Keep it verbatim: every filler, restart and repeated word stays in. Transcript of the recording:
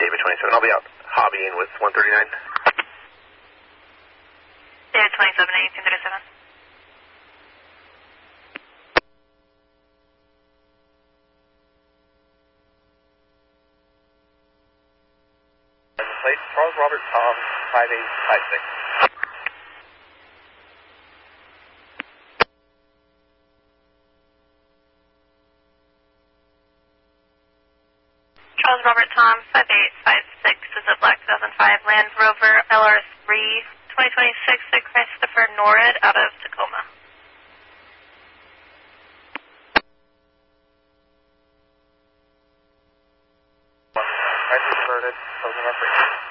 David twenty-seven. I'll be out hobbying with one thirty-nine. David twenty-seven, eighteen thirty-seven. Place Charles Robert Tom, five eight five six. Charles Robert Tom, five eight five six is a black two thousand five Land Rover L R three, twenty twenty-six to Christopher Norrid out of Tacoma. One, right converted, closing our free.